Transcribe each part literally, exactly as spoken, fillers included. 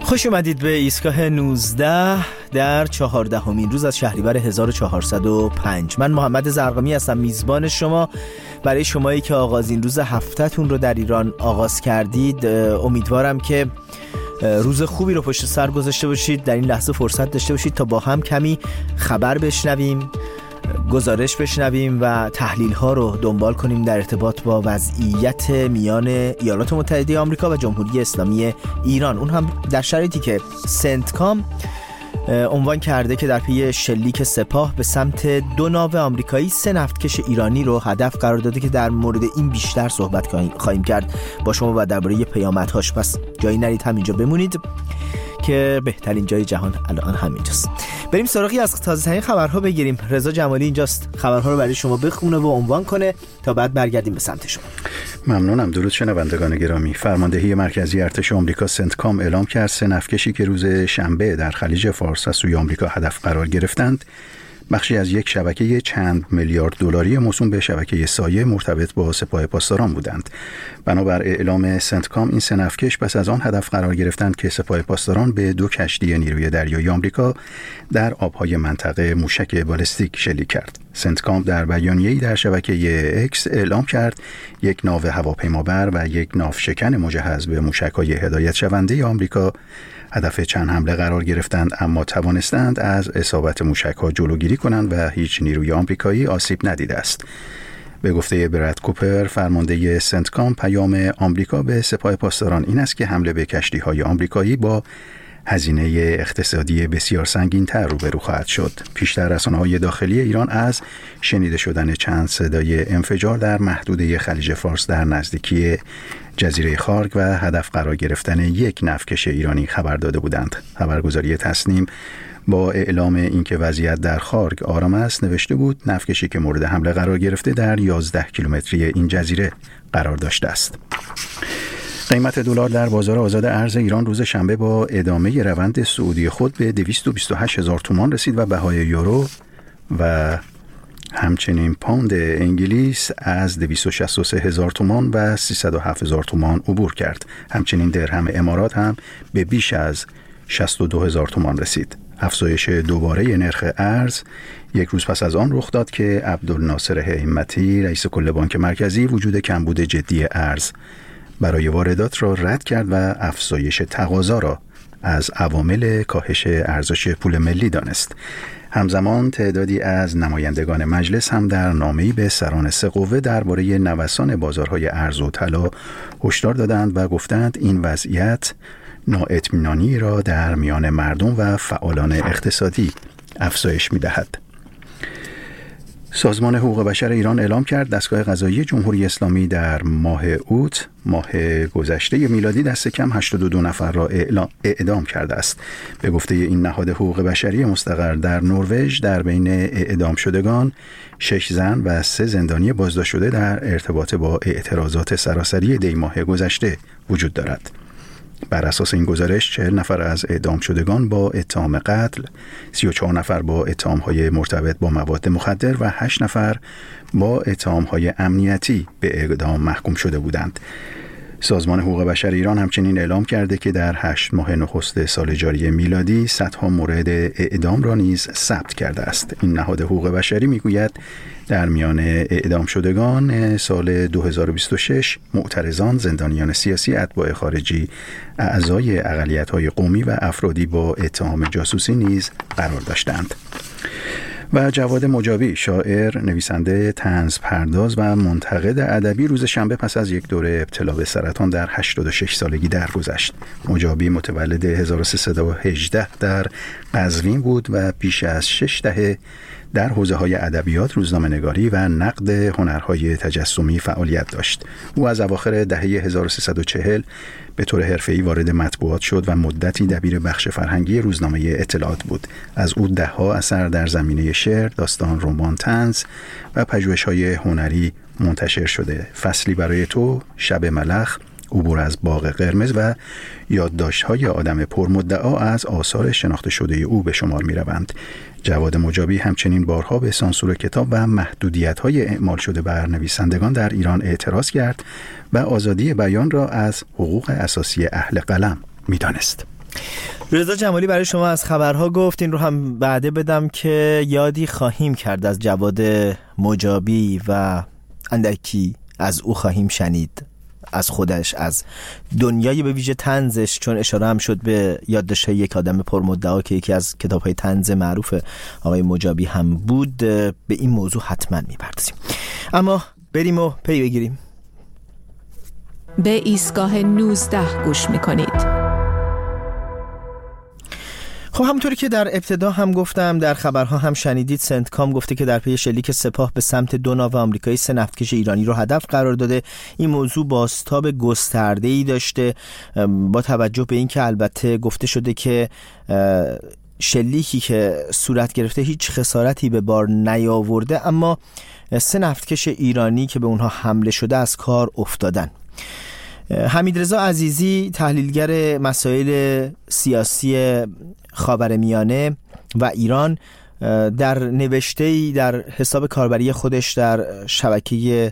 خوش اومدید به ایستگاه نوزده در چهاردهمین روز از شهریور هزار و چهارصد و پنج. من محمد زرقامی هستم، میزبان شما. برای شمایی که آغازین روز هفته‌تون رو در ایران آغاز کردید، امیدوارم که روز خوبی رو پشت سر گذاشته باشید. در این لحظه فرصت داشته باشید تا با هم کمی خبر بشنویم، گزارش بشنویم و تحلیل ها رو دنبال کنیم در ارتباط با وضعیت میان ایالات متحده آمریکا و جمهوری اسلامی ایران، اون هم در شرایطی که سنتکام عنوان کرده که در پی شلیک سپاه به سمت دو ناو آمریکایی سه نفتکش ایرانی رو هدف قرار داده که در مورد این بیشتر صحبت خواهیم کرد با شما و درباره پیامدهاش. پس جایی نرید، همینجا بمونید که بهترین جای جهان الان همینجاست. بریم سراغی از تازه ترین خبرها بگیریم. رضا جمالی اینجاست خبرها رو برای شما بخونه و عنوان کنه تا بعد برگردیم به سمت شما. ممنونم. درود شنوندگان گرامی. فرماندهی مرکزی ارتش آمریکا سنتکام اعلام کرد سه نفتکشی که روز شنبه در خلیج فارس از سوی آمریکا هدف قرار گرفتند بخشی از یک شبکه چند میلیارد دلاری موسوم به شبکه سایه مرتبط با سپاه پاسداران بودند. بنابر اعلام سنتکام این سه نفتکش پس از آن هدف قرار گرفتند که سپاه پاسداران به دو کشتی نیروی دریایی آمریکا در آبهای منطقه موشک بالستیک شلیک کرد. سنتکام در بیانیه‌ای در شبکه اکس اعلام کرد یک ناو هواپیمابر و یک ناوشکن مجهز به موشک‌های هدایت شونده آمریکا هدف چند حمله قرار گرفتند، اما توانستند از اصابت موشک‌ها جلوگیری کنند و هیچ نیروی آمریکایی آسیب ندیده است. به گفته براد کوپر، فرمانده سنتکام، پیام آمریکا به سپاه پاسداران این است که حمله به کشتی‌های آمریکایی با هزینه اقتصادی بسیار سنگین‌تر روبرو خواهد شد. پیشتر رسانه‌های داخلی ایران از شنیده شدن چند صدای انفجار در محدوده خلیج فارس در نزدیکی جزیره خارگ و هدف قرار گرفتن یک نفتکش ایرانی خبر داده بودند. خبرگزاری تسنیم با اعلام اینکه وضعیت در خارگ آرام است نوشته بود نفتکشی که مورد حمله قرار گرفته در یازده کیلومتری این جزیره قرار داشته است. قیمت دلار در بازار آزاد ارز ایران روز شنبه با ادامه روند صعودی خود به دویست و بیست و هشت هزار تومان رسید و بهای یورو و همچنین پوند انگلیس از دویست و شصت و سه هزار تومان و سیصد و هفت هزار تومان عبور کرد. همچنین درهم امارات هم به بیش از شصت و دو هزار تومان رسید. افزایش دوباره نرخ ارز یک روز پس از آن رخ داد که عبدالناصر همتی رئیس کل بانک مرکزی وجود کمبود جدی ارز برای واردات را رد کرد و افزایش تقاضا را از عوامل کاهش ارزش پول ملی دانست. همزمان تعدادی از نمایندگان مجلس هم در نامه‌ای به سران سه قوه درباره نوسان بازارهای ارز و طلا هشدار دادند و گفتند این وضعیت نااطمینانی را در میان مردم و فعالان اقتصادی افزایش می‌دهد. سازمان حقوق بشر ایران اعلام کرد دستگاه قضایی جمهوری اسلامی در ماه اوت ماه گذشته میلادی دست کم هشتاد و دو نفر را اعدام کرده است. به گفته این نهاد حقوق بشری مستقر در نروژ در بین اعدام شدگان شش زن و سه زندانی بازداشت شده در ارتباط با اعتراضات سراسری دی ماه گذشته وجود دارد. بر اساس این گزارش چهل نفر از اعدام شدگان با اتهام قتل، سی و چهار نفر با اتهام‌های مرتبط با مواد مخدر و هشت نفر با اتهام‌های امنیتی به اعدام محکوم شده بودند. سازمان حقوق بشر ایران همچنین اعلام کرده که در هشت ماه نخست سال جاری میلادی صدها مورد اعدام را نیز ثبت کرده است. این نهاد حقوق بشری میگوید در میان اعدام شدگان سال دو هزار و بیست و شش معترضان، زندانیان سیاسی، اتباع خارجی، اعضای اقلیت‌های قومی و افرادی با اتهام جاسوسی نیز قرار داشتند. و جواد مجابی، شاعر، نویسنده، طنز پرداز و منتقد ادبی، روز شنبه پس از یک دوره ابتلا به سرطان در هشتاد و شش سالگی درگذشت. مجابی متولد هزار و سیصد و هجده در قزوین بود و بیش از شش دهه در حوزه‌های ادبیات، روزنامه‌نگاری و نقد هنرهای تجسمی فعالیت داشت. او از اواخر دهه هزار و سیصد و چهل به طور حرفه‌ای وارد مطبوعات شد و مدتی دبیر بخش فرهنگی روزنامه اطلاعات بود. از او ده‌ها اثر در زمینه شعر، داستان، رمان، طنز و پژوهش‌های هنری منتشر شده. فصلی برای تو، شب ملخ، عبور از باغ قرمز و یادداشت‌های آدم پرمدعا از آثار شناخته شده او به شمار می‌روند. جواد مجابی همچنین بارها به سانسور کتاب و محدودیت‌های اعمال شده بر نویسندگان در ایران اعتراض کرد و آزادی بیان را از حقوق اساسی اهل قلم می‌دانست. رضا جمالی برای شما از خبرها گفت. این رو هم بعده بدم که یادی خواهیم کرد از جواد مجابی و اندکی از او خواهیم شنید، از خودش، از دنیای به ویژه طنزش، چون اشاره هم شد به یادداشت‌های یک آدم پرمدعا که یکی از کتاب‌های طنز معروف آقای مجابی هم بود. به این موضوع حتما می‌پردازیم، اما بریم و پی بگیریم. به ایستگاه نوزده گوش می‌کنید. خب همونطوری که در ابتدا هم گفتم، در خبرها هم شنیدید، سنتکام گفته که در پی شلیک سپاه به سمت دو ناو آمریکایی سه نفتکش ایرانی رو هدف قرار داده. این موضوع بازتاب گسترده‌ای داشته، با توجه به اینکه البته گفته شده که شلیکی که صورت گرفته هیچ خسارتی به بار نیاورده، اما سه نفتکش ایرانی که به اونها حمله شده از کار افتادن. حمیدرضا عزیزی، تحلیلگر مسائل سیاسی خاورمیانه و ایران، در نوشته‌ای در حساب کاربری خودش در شبکه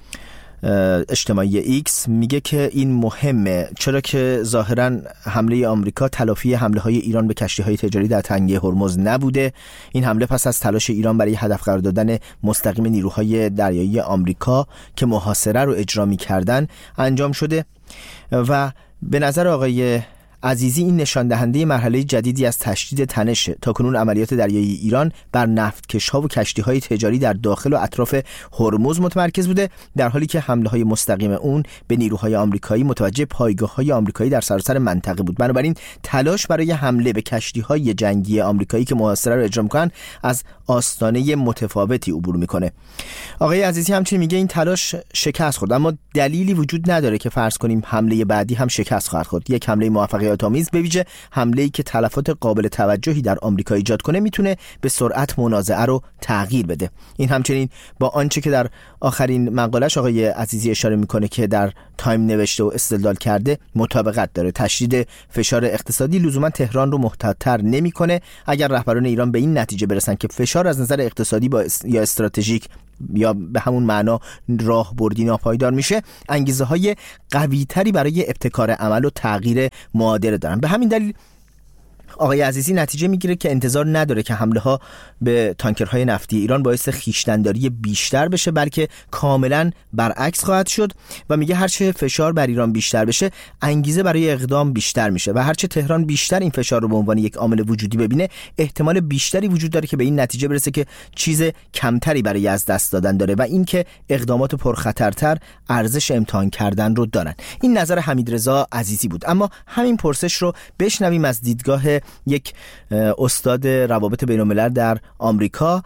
اجتماعی ایکس میگه که این مهمه، چرا که ظاهراً حمله آمریکا تلافی حمله های ایران به کشتی‌های تجاری در تنگه هرمز نبوده. این حمله پس از تلاش ایران برای هدف قرار دادن مستقیم نیروهای دریایی آمریکا که محاصره رو اجرا می‌کردن انجام شده و به نظر آقای عزیزی این نشان دهنده مرحله جدیدی از تشدید تنش تاکنون عملیات دریایی ایران بر نفتکش‌ها و کشتی‌های تجاری در داخل و اطراف هرمز متمرکز بوده، در حالی که حمله‌های مستقیم اون به نیروهای آمریکایی متوجه پایگاه‌های آمریکایی در سراسر منطقه بود. بنابراین تلاش برای حمله به کشتی‌های جنگی آمریکایی که محاصره رو اجرا می‌کنن از آستانه متفاوتی عبور می‌کنه. آقای عزیزی همچنین میگه این تلاش شکست خورد، اما دلیلی وجود نداره که فرض کنیم حمله بعدی هم شکست خواهد خورد. یک حمله موفقیت آمیز، به ویژه حمله‌ای که تلفات قابل توجهی در آمریکا ایجاد کنه، میتونه به سرعت منازعه رو تغییر بده. این همچنین با آنچه که در آخرین مقالش آقای عزیزی اشاره میکنه که در تایم نوشته و استدلال کرده مطابقت داره. تشدید فشار اقتصادی لزوما تهران رو محتاط‌تر نمیکنه. اگر رهبران ایران به این نتیجه برسن که فشار از نظر اقتصادی با اس... یا استراتژیک یا به همون معنا راهبردی ناپایدار میشه، انگیزه های قوی تری برای ابتکار عمل و تغییر معادله دارن. به همین دلیل آقای عزیزی نتیجه میگیره که انتظار نداره که حمله ها به تانکرهای نفتی ایران باعث خویشتن‌داری بیشتر بشه، بلکه کاملا برعکس خواهد شد و میگه هرچه فشار بر ایران بیشتر بشه، انگیزه برای اقدام بیشتر میشه و هرچه تهران بیشتر این فشار رو به عنوان یک عامل وجودی ببینه، احتمال بیشتری وجود داره که به این نتیجه برسه که چیز کمتری برای از دست دادن داره و اینکه اقدامات پرخطرتر ارزش امتحان کردن رو دارن. این نظر حمیدرضا عزیزی بود. اما همین پرسش رو بشنویم از دیدگاه یک استاد روابط بین‌الملل در آمریکا،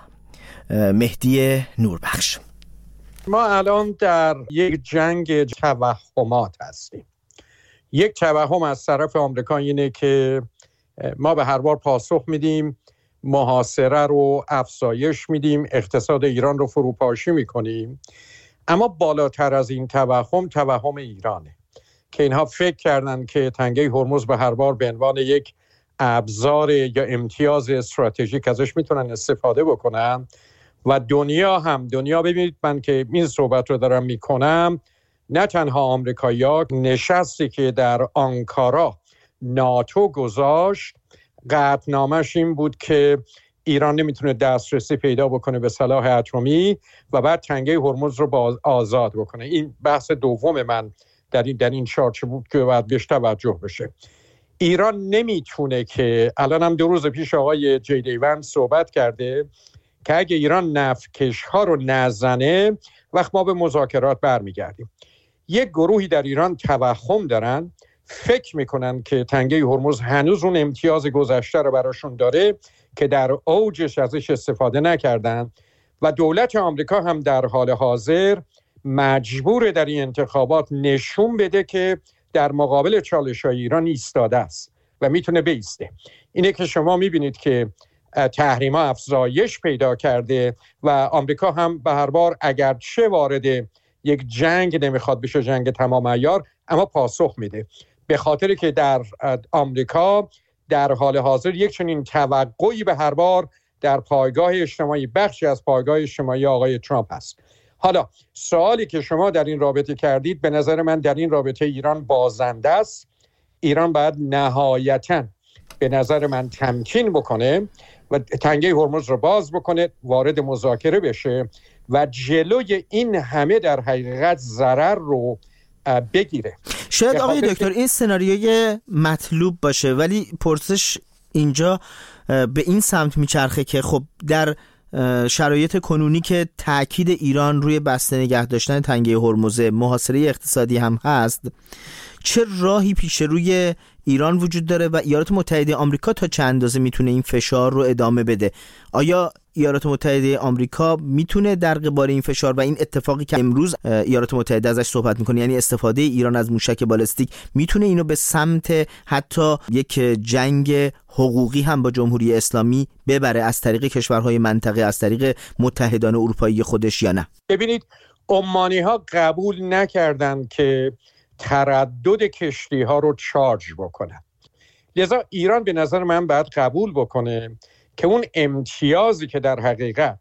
مهدی نوربخش. ما الان در یک جنگ توهمات هستیم. یک توهم از طرف آمریکا اینه که ما به هر بار پاسخ میدیم، محاصره رو افزایش میدیم، اقتصاد ایران رو فروپاشی میکنیم. اما بالاتر از این توهم، توهم ایرانه که اینها فکر کردن که تنگه هرمز به هر بار به عنوان یک ابزار یا امتیاز استراتژیک ازش میتونن استفاده بکنن و دنیا هم دنیا ببینید، من که این صحبت رو دارم میکنم، نه تنها آمریکایی‌ها، نشستی که در آنکارا ناتو گذاشت، قطعنامه‌اش این بود که ایران نمیتونه دسترسی پیدا بکنه به سلاح اتمی و بعد تنگه هرمز رو باز آزاد بکنه. این بحث دوم من در این در این چارچوب بود که باید بهش توجه بشه. ایران نمیتونه که الان هم دو روز پیش آقای جی دی ون صحبت کرده که اگه ایران نفتکش ها رو نزنه وقت ما به مذاکرات برمیگردیم. یک گروهی در ایران توهم دارن، فکر میکنن که تنگه هرمز هنوز اون امتیاز گذشته رو براشون داره که در اوجش ازش استفاده نکردن و دولت آمریکا هم در حال حاضر مجبور در این انتخابات نشون بده که در مقابل چالش‌های ایران ایستاده است و میتونه بایسته. اینه که شما میبینید که تحریم‌ها افزایش پیدا کرده و آمریکا هم به هر بار اگرچه وارد یک جنگ نمیخواد بشه، جنگ تمام عیار، اما پاسخ میده، به خاطر که در آمریکا در حال حاضر یک چنین توقعی به هر بار در پایگاه اجتماعی، بخشی از پایگاه اجتماعی آقای ترامپ هست. حالا سوالی که شما در این رابطه کردید، به نظر من در این رابطه ایران بازنده است. ایران باید نهایتاً به نظر من تمکین بکنه و تنگه هرمز رو باز بکنه، وارد مذاکره بشه و جلوی این همه در حقیقت ضرر رو بگیره. شاید آقای دکتر این سناریوی مطلوب باشه، ولی پرسش اینجا به این سمت میچرخه که خب در شرایط کنونی که تاکید ایران روی بسته نگه داشتن تنگه هرمز، محاصره اقتصادی هم هست، چه راهی پیش روی ایران وجود داره و ایالات متحده آمریکا تا چند اندازه میتونه این فشار رو ادامه بده؟ آیا ایالات متحده آمریکا میتونه در قبال این فشار و این اتفاقی که امروز ایالات متحده ازش صحبت میکنه، یعنی استفاده ایران از موشک بالستیک، میتونه اینو به سمت حتی یک جنگ حقوقی هم با جمهوری اسلامی ببره از طریق کشورهای منطقه، از طریق متحدان اروپایی خودش یا نه؟ ببینید، عمانی ها قبول نکردن که تردد کشتی ها رو چارج بکنن، لذا ایران به نظر من باید قبول بکنه که اون امتیازی که در حقیقت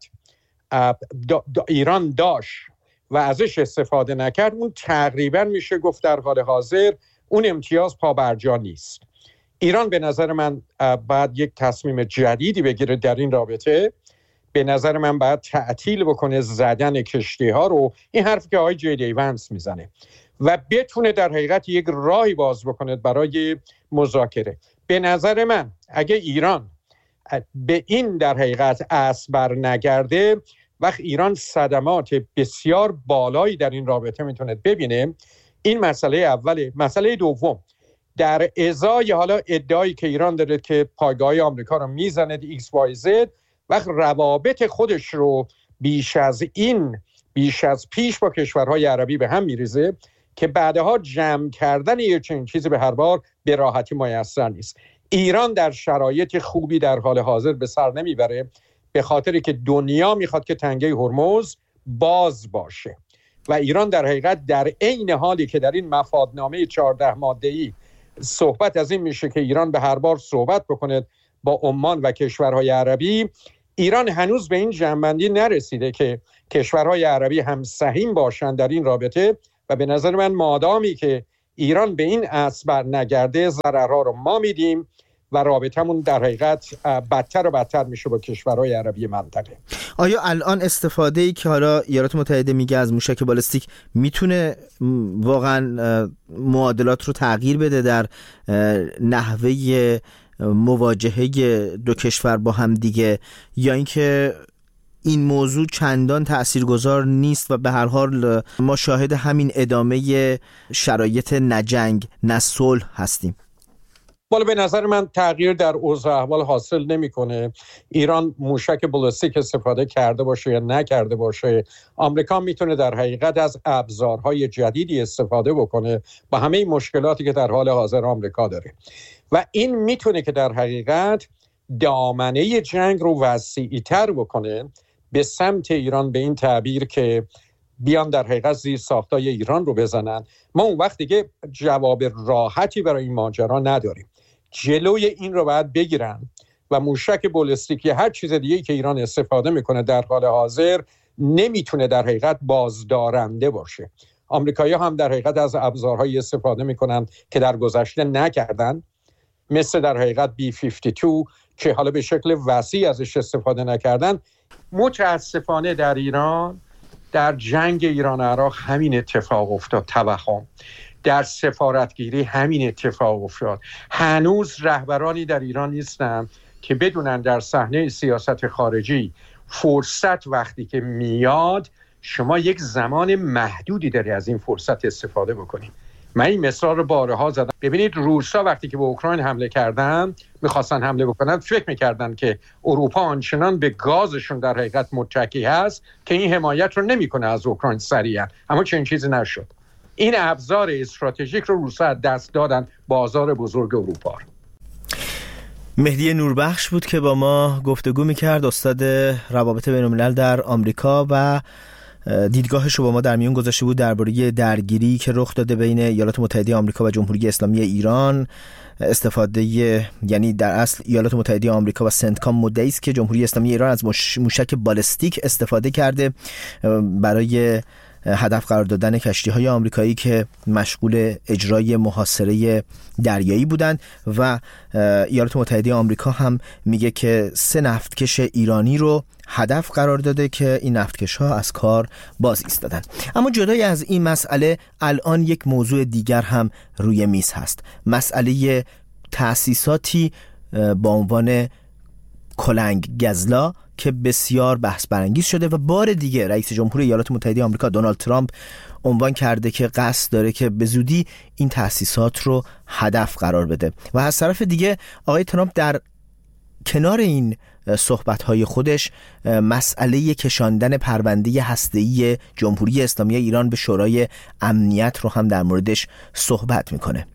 دا دا ایران داشت و ازش استفاده نکرد، اون تقریبا میشه گفت در حال حاضر اون امتیاز پابرجا نیست. ایران به نظر من باید یک تصمیم جدیدی بگیره در این رابطه. به نظر من باید تعطیل بکنه زدن کشتی ها رو، این حرفی که آقای جی دی وانس میزنه، و بتونه در حقیقت یک راهی باز بکنه برای مذاکره. به نظر من اگه ایران به این در حقیقت اسب بر نگرده، وقت ایران صدمات بسیار بالایی در این رابطه میتونه ببینه. این مسئله اوله. مسئله دوم، در ازای حالا ادعایی که ایران داره که پایگاه آمریکا رو میزنه ایکس وای زد، وقت روابط خودش رو بیش از این بیش از پیش با کشورهای عربی به هم میریزه که بعدها جمع کردن یه چنین چیزی به هر بار به راحتی میسر نیست. ایران در شرایط خوبی در حال حاضر به سر نمیبره، به خاطری که دنیا میخواد که تنگه هرمز باز باشه و ایران در حقیقت در عین حالی که در این مفادنامه چهارده ماده‌ای صحبت از این میشه که ایران به هر بار صحبت بکنه با عمان و کشورهای عربی، ایران هنوز به این جنبندی نرسیده که کشورهای عربی هم سهیم باشن در این رابطه و به نظر من مادامی که ایران به این اسب بر نگرده، ضررها رو ما میدیم و رابطمون در حقیقت بدتر و بدتر میشه با کشورهای عربی منطقه. آیا الان استفاده‌ای که حالا ایالات متحده میگه از موشک بالستیک میتونه واقعا معادلات رو تغییر بده در نحوه مواجهه دو کشور با هم دیگه، یا اینکه این موضوع چندان تأثیرگذار نیست و به هر حال ما شاهد همین ادامه شرایط نجنگ نه صلح هستیم؟ بالا به نظر من تغییر در اوضاع احوال حاصل نمیکنه. ایران موشک بالستیک استفاده کرده باشه یا نکرده باشه، آمریکا میتونه در حقیقت از ابزارهای جدیدی استفاده بکنه با همه مشکلاتی که در حال حاضر آمریکا داره و این میتونه که در حقیقت دامنه جنگ رو وسیع‌تر بکنه به سمت ایران، به این تعبیر که بیان در حقیقت زیر ساختای ایران رو بزنن. ما اون وقت دیگه جواب راحتی برای این ماجرا نداریم. جلوی این رو باید بگیرن و موشک بالستیکی هر چیز دیگه‌ای که ایران استفاده میکنه در حال حاضر نمیتونه در حقیقت بازدارنده باشه. آمریکایی‌ها هم در حقیقت از ابزارهایی استفاده میکنن که در گذشته نکردن، مثل در حقیقت بی پنجاه و دو که حالا به شکل وسیع ازش استفاده نکردن. متاسفانه در ایران، در جنگ ایران عراق همین اتفاق افتاد. توهم در سفارتگیری همین اتفاق افتاد. هنوز رهبرانی در ایران نیستن که بدونن در صحنه سیاست خارجی فرصت وقتی که میاد شما یک زمان محدودی داری از این فرصت استفاده بکنید. من این مثال رو بارها زدم. ببینید روسا وقتی که به اوکراین حمله کردن، میخواستن حمله بکنن، فکر میکردن که اروپا آنچنان به گازشون در حقیقت متکی هست که این حمایت رو نمیکنه از اوکراین سریعا، اما چنین چیزی نشد. این ابزار استراتژیک رو روسا از دست دادن بازار بزرگ اروپا. مهدی نوربخش بود که با ما گفتگو میکرد، استاد روابط بین‌الملل در آمریکا، و دیدگاهش رو با ما در میون گذاشته بود درباره درگیری که رخ داده بین ایالات متحده آمریکا و جمهوری اسلامی ایران. استفاده یعنی در اصل ایالات متحده آمریکا و سنتکام مدعی است که جمهوری اسلامی ایران از موشک بالستیک استفاده کرده برای هدف قرار دادن کشتی‌های آمریکایی که مشغول اجرای محاصره دریایی بودند و ایالات متحده آمریکا هم میگه که سه نفتکش ایرانی رو هدف قرار داده که این نفتکش‌ها از کار باز ایستادن. اما جدای از این مسئله الان یک موضوع دیگر هم روی میز هست، مسئله تأسیساتی با عنوان کلنگ گزلا که بسیار بحث برانگیز شده و بار دیگه رئیس جمهور ایالات متحده آمریکا دونالد ترامپ عنوان کرده که قصد داره که به زودی این تأسیسات رو هدف قرار بده و از طرف دیگه آقای ترامپ در کنار این صحبت‌های خودش مسئله کشاندن پرونده هسته‌ای جمهوری اسلامی ایران به شورای امنیت رو هم در موردش صحبت میکنه.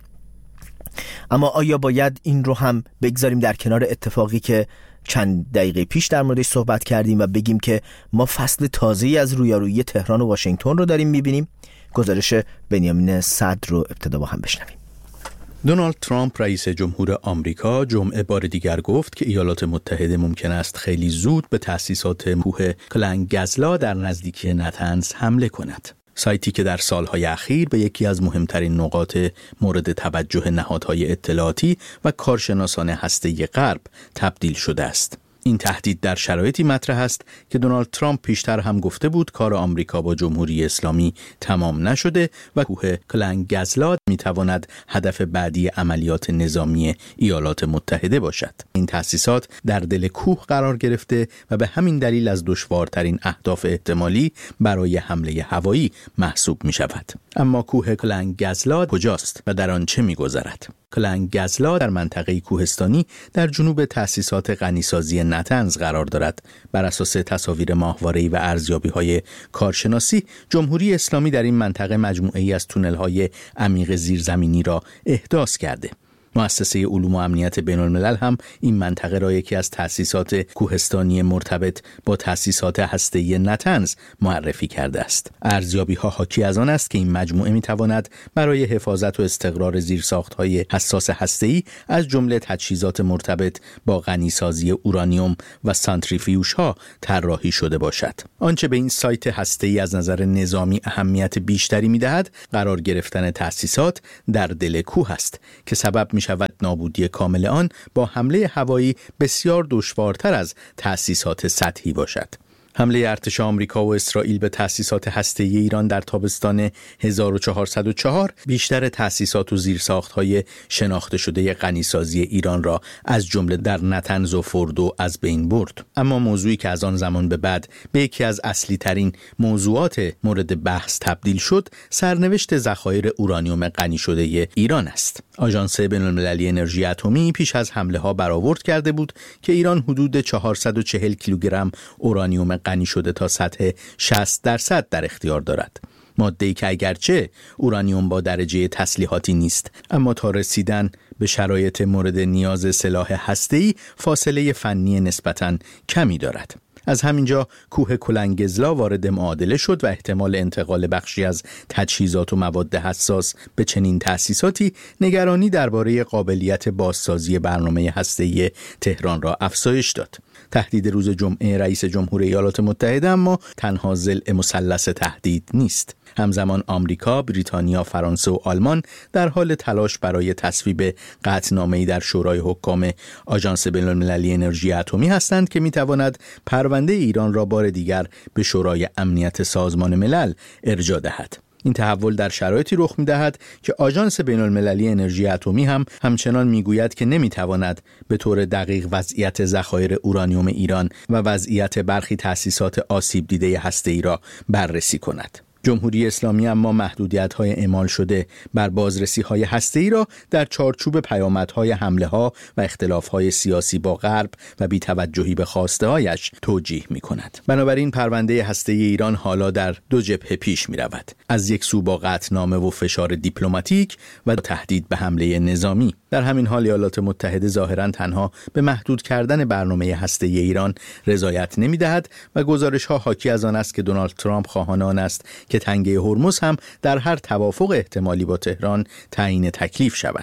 اما آیا باید این رو هم بگذاریم در کنار اتفاقی که چند دقیقه پیش در موردش صحبت کردیم و بگیم که ما فصل تازه‌ای از رویارویی تهران و واشنگتن رو داریم میبینیم؟ گزارش بنیامین صدر رو ابتدا با هم بشنویم. دونالد ترامپ رئیس جمهور آمریکا جمعه بار دیگر گفت که ایالات متحده ممکن است خیلی زود به تأسیسات کوه کلنگ گزلا در نزدیکی نتنز حمله کند. سایتی که در سالهای اخیر به یکی از مهمترین نقاط مورد توجه نهادهای اطلاعاتی و کارشناسان هسته‌ای غرب تبدیل شده است. این تهدید در شرایطی مطرح است که دونالد ترامپ پیشتر هم گفته بود کار آمریکا با جمهوری اسلامی تمام نشده و کوه کلنگ گزلا میتواند هدف بعدی عملیات نظامی ایالات متحده باشد. این تأسیسات در دل کوه قرار گرفته و به همین دلیل از دشوارترین اهداف احتمالی برای حمله هوایی محسوب می شود. اما کوه کلنگ گزلا کجاست و در آن چه می گذرد؟ کلنگ گزلا در منطقه کوهستانی در جنوب تأسیسات غنیسازی نتنز قرار دارد. بر اساس تصاویر ماهواره‌ای و ارزیابی‌های کارشناسی، جمهوری اسلامی در این منطقه مجموعه‌ای از تونل‌های عمیق زیرزمینی را احداث کرده. مؤسسه علوم و امنیت بین الملل هم این منطقه را یکی از تأسیسات کوهستانی مرتبط با تأسیسات هسته‌ای نتنز معرفی کرده است. ارزیابی‌ها حاکی از آن است که این مجموعه می‌تواند برای حفاظت و استقرار زیرساخت‌های حساس هسته‌ای از جمله تجهیزات مرتبط با غنیسازی اورانیوم و سانتریفیوژها طراحی شده باشد. آنچه به این سایت هسته‌ای از نظر نظامی اهمیت بیشتری می‌دهد، قرار گرفتن تأسیسات در دل کوه است که سبب می شود نابودی کامل آن با حمله هوایی بسیار دشوارتر از تأسیسات سطحی باشد. حمله ارتش آمریکا و اسرائیل به تأسیسات هسته‌ای ایران در تابستان هزار و چهارصد و چهار بیشتر تأسیسات و زیرساخت‌های شناخته شده غنیسازی ایران را از جمله در نتنز و فوردو از بین برد. اما موضوعی که از آن زمان به بعد به یکی از اصلی ترین موضوعات مورد بحث تبدیل شد، سرنوشت ذخایر اورانیوم غنی شده ایران است. آژانس بین‌المللی انرژی اتمی پیش از حمله‌ها برآورد کرده بود که ایران حدود چهارصد و چهل کیلوگرم اورانیوم غنی شده تا سطح شصت درصد در اختیار دارد. ماده‌ای که اگرچه اورانیوم با درجه تسلیحاتی نیست، اما تا رسیدن به شرایط مورد نیاز سلاح هسته‌ای فاصله فنی نسبتاً کمی دارد. از همینجا کوه کلنگ گزلا وارد معادله شد و احتمال انتقال بخشی از تجهیزات و مواد حساس به چنین تأسیساتی نگرانی درباره قابلیت بازسازی برنامه هسته‌ای تهران را افزایش داد. تهدید روز جمعه رئیس جمهور ایالات متحده اما تنها ضلع مثلث تهدید نیست. همزمان آمریکا، بریتانیا، فرانسه و آلمان در حال تلاش برای تصویب قطعنامه‌ای در شورای حکام آژانس بین‌المللی انرژی اتمی هستند که می‌تواند پرونده ایران را بار دیگر به شورای امنیت سازمان ملل ارجاع دهد. این تحول در شرایطی رخ می‌دهد که آژانس بین‌المللی انرژی اتمی هم همچنان می‌گوید که نمی‌تواند به طور دقیق وضعیت ذخایر اورانیوم ایران و وضعیت برخی تأسیسات آسیب دیده هسته‌ای را بررسی کند. جمهوری اسلامی اما محدودیت‌های اعمال شده بر بازرسی‌های هسته‌ای را در چارچوب پیامدهای حمله‌ها و اختلاف‌های سیاسی با غرب و بی‌توجهی به خواسته‌هایش توجیه می‌کند. بنابراین پرونده هسته‌ای ایران حالا در دو جبهه پیش می‌رود. از یک سو با قطعنامه و فشار دیپلماتیک و تهدید به حمله نظامی. در همین حال ایالات متحده ظاهراً تنها به محدود کردن برنامه هسته‌ای ایران رضایت نمی‌دهد و گزارش‌ها حاکی از آن است که دونالد ترامپ خواهان آن است که تنگه هرمز هم در هر توافق احتمالی با تهران تعیین تکلیف شود.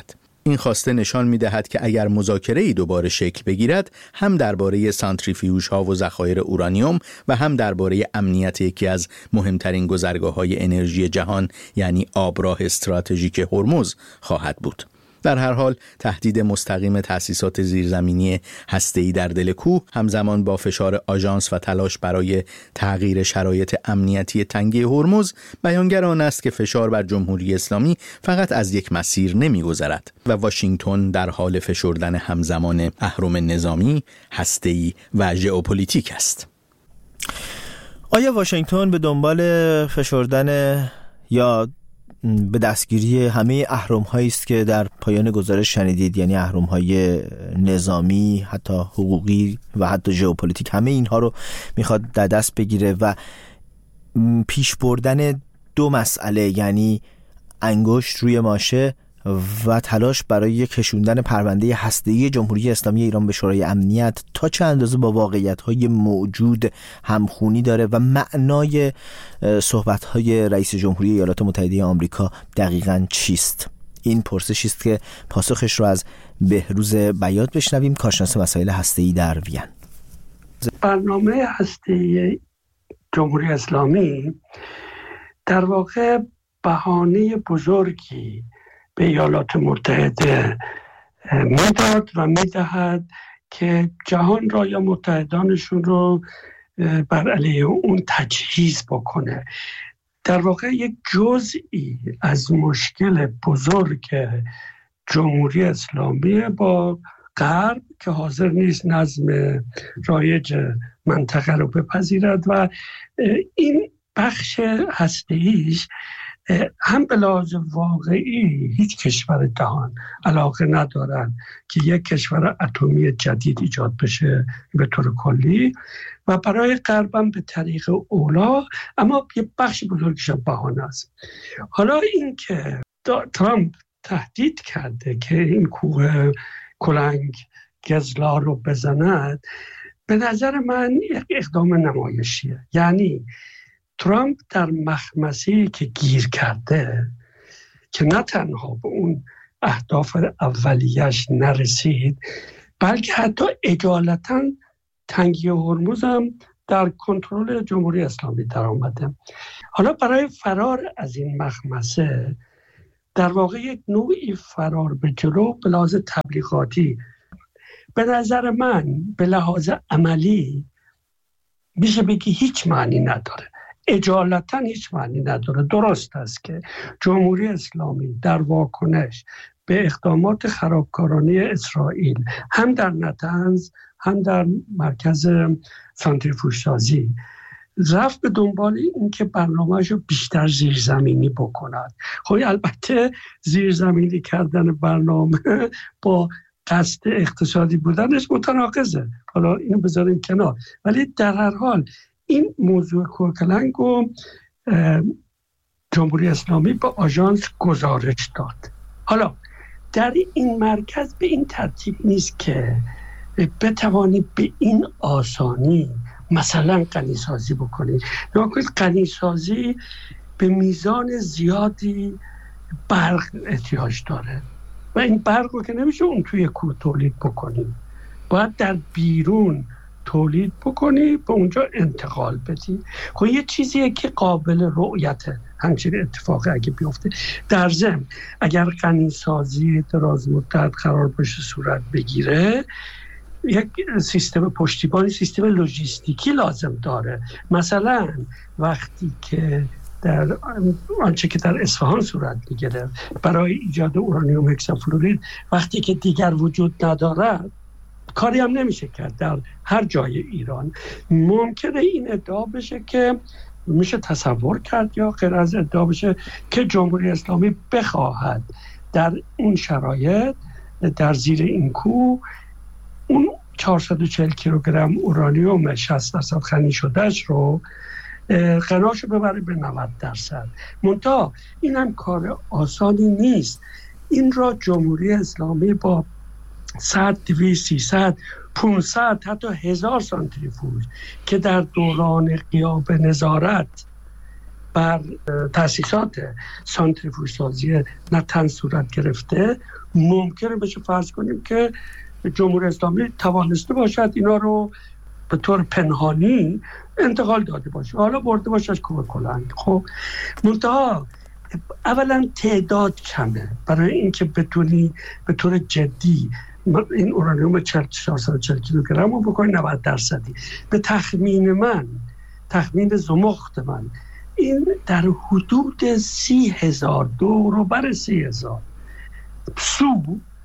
این خواسته نشان می‌دهد که اگر مذاکره‌ای دوباره شکل بگیرد، هم درباره سانتریفیوژها و ذخایر اورانیوم و هم درباره امنیت یکی از مهمترین گذرگاه‌های انرژی جهان یعنی آبراه استراتژیک هرمز خواهد بود. در هر حال تهدید مستقیم تأسیسات زیرزمینی هسته‌ای در دل کوه همزمان با فشار آژانس و تلاش برای تغییر شرایط امنیتی تنگه هرمز، بیانگر آن است که فشار بر جمهوری اسلامی فقط از یک مسیر نمی‌گذرد و واشنگتن در حال فشردن همزمان اهرم نظامی، هسته‌ای و ژئوپلیتیک است. آیا واشنگتن به دنبال فشردن یا به دستگیری همه اهرم‌هایی است که در پایان گزارش شنیدید، یعنی اهرم‌های نظامی، حتی حقوقی و حتی ژئوپلیتیک، همه اینها رو میخواد در دست بگیره و پیش بردن دو مسئله، یعنی انگشت روی ماشه و تلاش برای کشوندن پرونده هسته‌ای جمهوری اسلامی ایران به شورای امنیت تا چه اندازه با واقعیت‌های موجود همخونی داره و معنای صحبت‌های رئیس جمهوری ایالات متحده آمریکا دقیقاً چیست؟ این پرسشی است که پاسخش رو از بهروز بیات بشنویم، کارشناس مسائل هسته‌ای در وین. برنامه هسته‌ای جمهوری اسلامی در واقع بهانه بزرگی به ایالات متحده میداد و میدهد که جهان را یا متحدانشون رو بر علیه اون تجهیز بکنه. در واقع یک جزئی از مشکل بزرگ جمهوری اسلامی با غرب که حاضر نیست نظم رایج منطقه رو بپذیرد و این بخش هسته‌ایش هم به لحاظ واقعی هیچ کشور جهان علاقه ندارن که یک کشور اتمی جدید ایجاد بشه به طور کلی و برای غرب هم به طریق اولا، اما یه بخش بزرگش بهانه است. حالا این که ترامپ تهدید کرده که این کوه کلنگ گزلا رو بزند، به نظر من یک اقدام نمایشیه. یعنی ترامپ در مخمصه‌ای که گیر کرده که نه تنها به اون اهداف اولیش نرسید، بلکه حتی اجالتا تنگی هرمز هم در کنترل جمهوری اسلامی در آمده. حالا برای فرار از این مخمصه در واقع یک نوعی فرار به جلو به لحاظ تبلیغاتی، به نظر من به لحاظ عملی میشه بگی هیچ معنی نداره، اجالتا هیچ معنی نداره. درست است که جمهوری اسلامی در واکنش به اقدامات خرابکارانه اسرائیل هم در نتنز هم در مرکز سانتریفوژسازی رفت به دنبال این که برنامه‌شو بیشتر زیرزمینی بکند. خب البته زیرزمینی کردن برنامه با قصد اقتصادی بودنش متناقضه، حالا اینو بذاریم کنار، ولی در هر حال این موضوع کوهکلنگ رو جمهوری اسلامی به آژانس گزارش داد. حالا در این مرکز به این ترتیب نیست که بتوانی به این آسانی مثلا غنیسازی بکنی. نکنید غنیسازی به میزان زیادی برق احتیاج داره و این برق رو که نمیشه اون توی کوه تولید بکنی، باید در بیرون تولید بکنی، به اونجا انتقال بدی. خب یه چیزیه که قابل رؤیته همچین اتفاقی اگه بیفته. در ضمن اگر غنیسازی دراز مدت قرار باشه صورت بگیره، یک سیستم پشتیبانی، سیستم لوجستیکی لازم داره. مثلا وقتی که در آنچه که در اصفهان صورت میگیره برای ایجاد اورانیوم هکسافلورید، وقتی که دیگر وجود ندارد کاری هم نمیشه کرد در هر جای ایران. ممکنه این ادعا بشه که میشه تصور کرد یا غیر از ادعا بشه که جمهوری اسلامی بخواهد در این شرایط در زیر این کوه اون چهارصد و چهل کیلوگرم اورانیوم شصت درصد غنی شدهش رو غناشو ببره به نود درصد. منتها این هم کار آسانی نیست. این را جمهوری اسلامی با صد، دویست، سیصد، پانصد حتی هزار سانتریفوژ که در دوران غیاب نظارت بر تأسیسات سانتریفوژ سازی نتنز صورت گرفته، ممکنه بشه فرض کنیم که جمهوری اسلامی توانسته باشد اینا رو به طور پنهانی انتقال داده باشه، حالا برده باشه از کوه کلنگ. خب منتها اولا تعداد کمه برای اینکه بتونی به طور جدی این اورانیوم چهارصد و چهل کیلوگرم رو بکنی نود درصدی. به تخمین من، تخمین زمخت من، این در حدود سی هزار دو رو بر سی هزار سو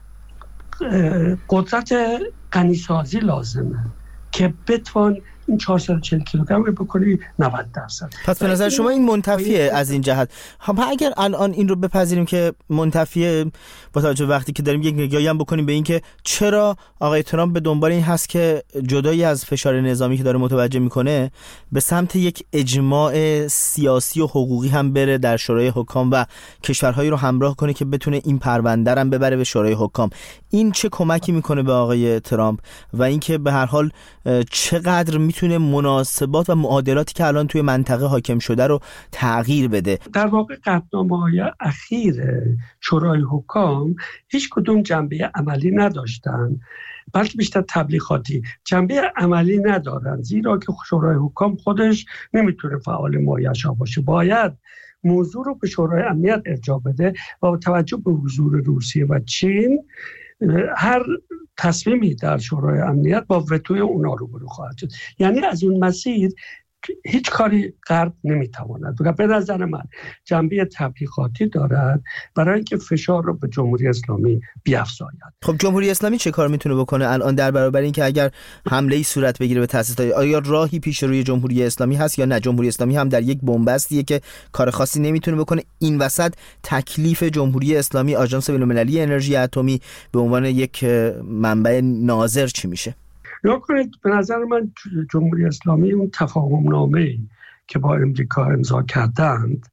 قدرت غنیسازی لازمه که بتوان این چهارصد و چهل کیلوگرم رو بکنی نود درصد. پس به نظر شما این منتفیه از این جهت. هم اگر الان این رو بپذیریم که منتفیه، با توجه وقتی که داریم یک نگاهی هم بکنیم به این که چرا آقای ترامپ به دنبال این هست که جدایی از فشار نظامی که داره متوجه میکنه به سمت یک اجماع سیاسی و حقوقی هم بره در شورای حکام و کشورهایی رو همراه کنه که بتونه این پرونده رو ببره به شورای حکام. این چه کمکی میکنه به آقای ترامپ و اینکه به هر حال چقدر میتونه مناسبات و معادلاتی که الان توی منطقه حاکم شده رو تغییر بده؟ در واقع قطعنامه‌های اخیر شورای حکام هیچ کدوم جنبه عملی نداشتن، بلکه بیشتر تبلیغاتی. جنبه عملی ندارن زیرا که شورای حکام خودش نمیتونه فعال مایشا باشه، باید موضوع رو به شورای امنیت ارجاع بده و با توجه به حضور روسیه و چین هر تصمیمی در شورای امنیت با وتوی اونا روبرو خواهد شد. یعنی از اون مسیر هیچ کاری غرب نمیتواند. به نظر من جنبه تبلیغاتی دارد برای اینکه فشار رو به جمهوری اسلامی بیفزاید. خب جمهوری اسلامی چه کار میتونه بکنه الان در برابر اینکه اگر حمله ای صورت بگیره به تأسیسات؟ آیا راهی پیش روی جمهوری اسلامی هست یا نه؟ جمهوری اسلامی هم در یک بنبستیه که کار خاصی نمیتونه بکنه. این وسط تکلیف جمهوری اسلامی، آژانس بین‌المللی انرژی اتمی به عنوان یک منبع ناظر چی میشه؟ یا کنید به نظر من جمهوری اسلامی اون تفاهم نامه‌ای که با امریکا امضا کردند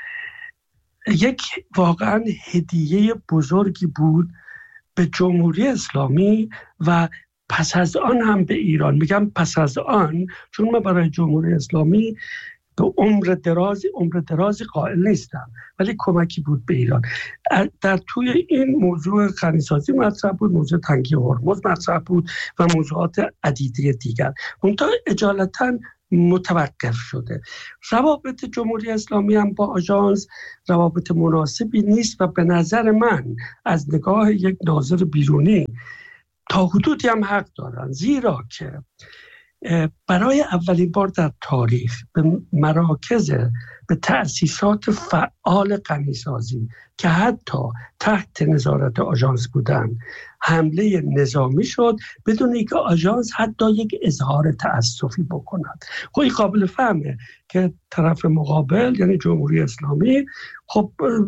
یک واقعا هدیه بزرگی بود به جمهوری اسلامی و پس از آن هم به ایران. میگم پس از آن چون من برای جمهوری اسلامی به عمر درازی عمر درازی قائل نیستم، ولی کمکی بود به ایران. در توی این موضوع غنیسازی مطرح بود، موضوع تنگی هرمز مطرح بود و موضوعات عدیده دیگر. منتها اجالتا متوقف شده. روابط جمهوری اسلامی هم با آژانس روابط مناسبی نیست و به نظر من از نگاه یک ناظر بیرونی تا حدودی هم حق دارن، زیرا که برای اولین بار در تاریخ به مراکز، به تأسیسات فعال غنیسازی که حتی تحت نظارت آژانس بودن حمله نظامی شد بدون اینکه آژانس حتی یک اظهار تأسفی بکند. خب این قابل فهمه که طرف مقابل یعنی جمهوری اسلامی خب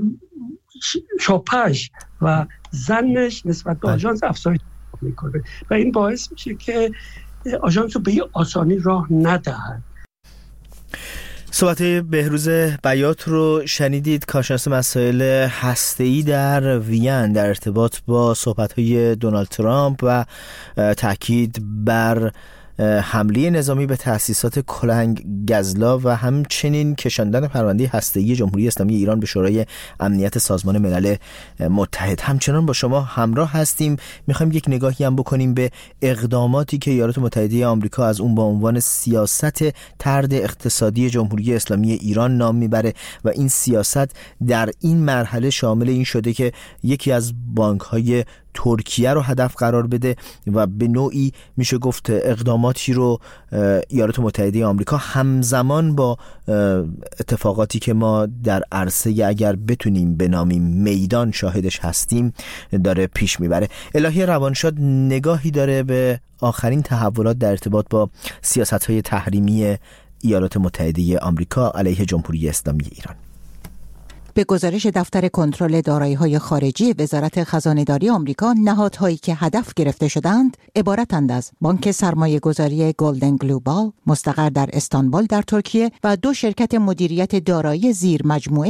شاپش و زنش نسبت به آژانس افزایش میکنه و این باعث میشه که آژانس رو به آسانی راه ندهد. صحبت بهروز بیات رو شنیدید، کارشناس مسائل هسته‌ای در وین در ارتباط با صحبت‌های دونالد ترامپ و تاکید بر حمله نظامی به تأسیسات کلنگ گزلا و همچنین کشاندن پرونده هسته‌ای جمهوری اسلامی ایران به شورای امنیت سازمان ملل متحد. همچنان با شما همراه هستیم. میخوایم یک نگاهی هم بکنیم به اقداماتی که ایالات متحده آمریکا از اون با عنوان سیاست طرد اقتصادی جمهوری اسلامی ایران نام میبره و این سیاست در این مرحله شامل این شده که یکی از بانک‌های ترکیه رو هدف قرار بده و به نوعی میشه گفت اقداماتی رو ایالات متحده آمریکا همزمان با اتفاقاتی که ما در عرصه اگر بتونیم بنامیم میدان شاهدش هستیم داره پیش میبره. الهی روانشاد نگاهی داره به آخرین تحولات در ارتباط با سیاست‌های تحریمی ایالات متحده آمریکا علیه جمهوری اسلامی ایران. به گزارش دفتر کنترل دارایی‌های خارجی وزارت خزانه‌داری آمریکا، نهادهایی که هدف گرفته شدند عبارتند از بانک سرمایه‌گذاری گلدن گلوبال مستقر در استانبول در ترکیه و دو شرکت مدیریت دارایی زیر مجموعه آن.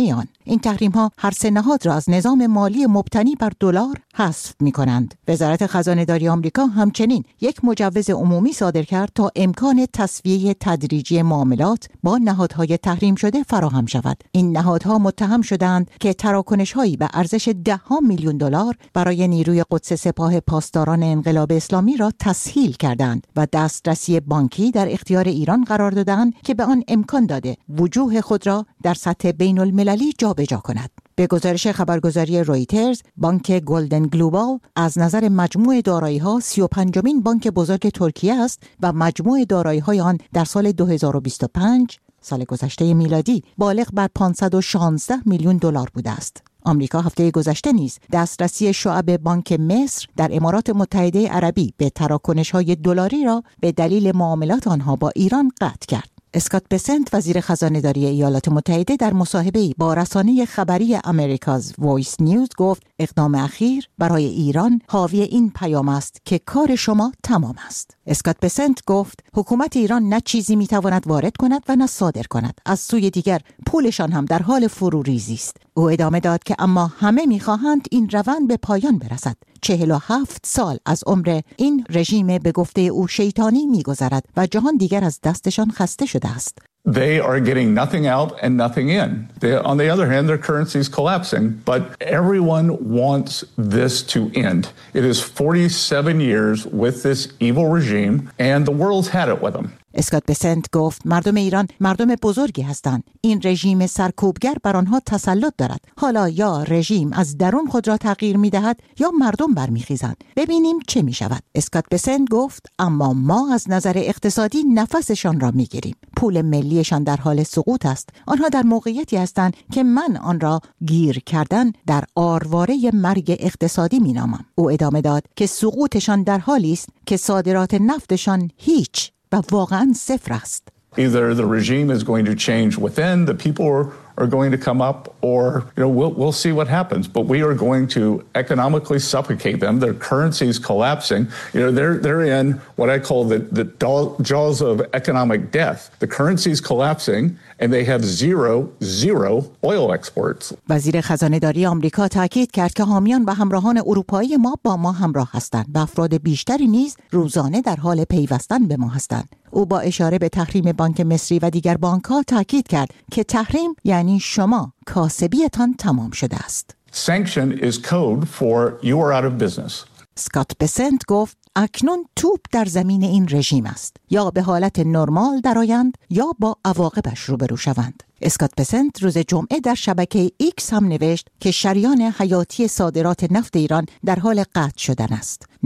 این تحریم‌ها هر سه نهاد را از نظام مالی مبتنی بر دلار حذف می‌کنند. وزارت خزانه‌داری آمریکا همچنین یک مجوز عمومی صادر کرد تا امکان تسویه تدریجی معاملات با نهادهای تحریم شده فراهم شود. این نهادها متهم شدند که تراکنش‌هایی به ارزش ده ها میلیون دلار برای نیروی قدس سپاه پاسداران انقلاب اسلامی را تسهیل کردند و دسترسی بانکی در اختیار ایران قرار دادند که به آن امکان داده وجوه خود را در سطح بین المللی جابجا کند. به گزارش خبرگزاری رویترز، بانک گلدن گلوبال از نظر مجموع دارایی‌ها سی و پنجمین بانک بزرگ ترکیه است و مجموع دارایی‌های آن در سال دو هزار و بیست و پنج سال گذشته میلادی بالغ بر پانصد و شانزده میلیون دلار بوده است. آمریکا هفته گذشته نیز دسترسی شعب بانک مصر در امارات متحده عربی به تراکنش‌های دلاری را به دلیل معاملات آنها با ایران قطع کرد. اسکات بسنت وزیر خزانه‌داری ایالات متحده در مصاحبه‌ای با رسانه خبری امریکاز وایس نیوز گفت اقدام اخیر برای ایران حاوی این پیام است که کار شما تمام است. اسکات بسنت گفت حکومت ایران نه چیزی میتواند وارد کند و نه صادر کند. از سوی دیگر پولشان هم در حال فروریزی است. او ادامه داد که اما همه میخواهند این روند به پایان برسد. چهل و هفت سال از عمر این رژیم به گفته او شیطانی میگذرد و جهان دیگر از دستشان خسته شده است. They are getting nothing out and nothing in. They, on the other hand, their currency is collapsing, but everyone wants this to end. It is forty-seven years with this evil regime, and the world's had it with them. اسکات بسنت گفت مردم ایران مردم بزرگی هستند. این رژیم سرکوبگر بر آنها تسلط دارد. حالا یا رژیم از درون خود را تغییر می دهد یا مردم برمیخیزند. ببینیم چه می شود. اسکات بسنت گفت اما ما از نظر اقتصادی نفسشان را می گیریم. پول ملیشان در حال سقوط است. آنها در موقعیتی هستند که من آن را گیر کردن در آرواره مرگ اقتصادی می نامم. او ادامه داد که سقوطشان در حالی است که صادرات نفتشان هیچ و واقعا صفر است. Either the regime is going to change within, the people are, are going to come up, or you know we'll we'll see what happens. But we are going to economically suffocate them. Their currency is collapsing. You know they're they're in what I call the the jaws of economic death. The currency is collapsing, and they have zero zero oil exports. وزیر خزانه‌داری آمریکا تاکید کرد که حامیان و همراهان اروپایی ما با ما همراه هستند و افراد بیشتری نیز روزانه در حال پیوستن به ما هستند. او با اشاره به تحریم بانک مصری و دیگر بانک‌ها تاکید کرد که تحریم یعنی شما کاسبیتان تمام شده است. Sanction is code for you are out of business. اسکات بسنت گفت اکنون توپ در زمین این رژیم است. یا به حالت نرمال درآیند یا با عواقبش روبرو شوند. اسکات بسنت روز جمعه در شبکه ایکس هم نوشت که شریان حیاتی صادرات نفت ایران در حال قطع شدن است.